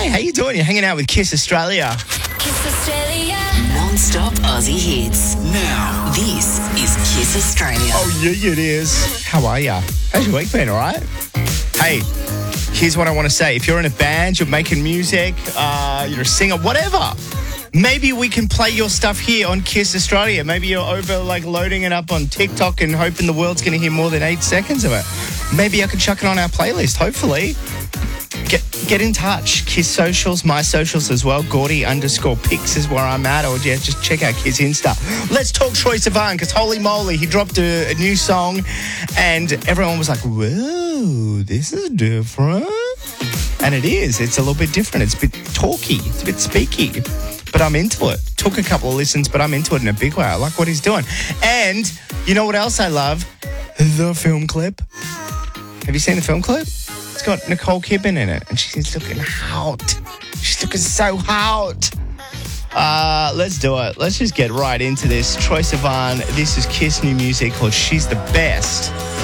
Hi, how you doing? You're hanging out with Kiss Australia. Kiss Australia. Non-stop Aussie hits. Now, this is Kiss Australia. Oh, yeah, it is. How are ya? How's your week been, all right? Hey, here's what I want to say. If you're in a band, you're making music, you're a singer, whatever, maybe we can play your stuff here on Kiss Australia. Maybe you're over, loading it up on TikTok and hoping the world's going to hear more than 8 seconds of it. Maybe I can chuck it on our playlist, hopefully. Get in touch. Kiss socials, my socials as well. Gordy_pics is where I'm at. Or just check out Kiss Insta. Let's talk Troye Sivan, because holy moly, he dropped a new song and everyone was like, whoa, this is different. And it is. It's a little bit different. It's a bit talky. It's a bit speaky. But I'm into it. Took a couple of listens, but I'm into it in a big way. I like what he's doing. And you know what else I love? The film clip. Have you seen the film clip? It's got Nicole Kidman in it, and she's looking hot. She's looking so hot. Let's do it. Let's just get right into this. Troye Sivan, this is Kiss new music called She's the Best.